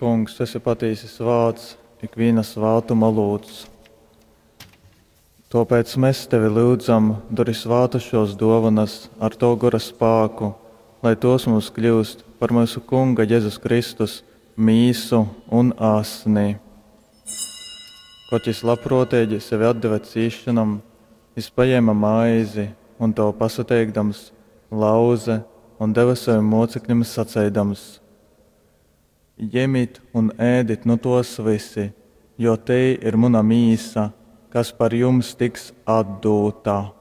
Kungs, tu esi patīsis vārds, ikviena svātuma lūdz. Tāpēc mēs tevi lūdzam, dari svātušos dāvanas ar to gara spēku, lai tos mums kļūst par mūsu Kunga Jēzus Kristus mīsu un asni. Kaut viņš labprātīgi sevi atdeva cīšanam, viņš paņēma maizi un to pasateikdams, lauze un deva saviem mocekļiem sacēdams: Ņemiet un ēdiet no tos visi, jo te ir mana mīsa, kas par jums tiks atdota.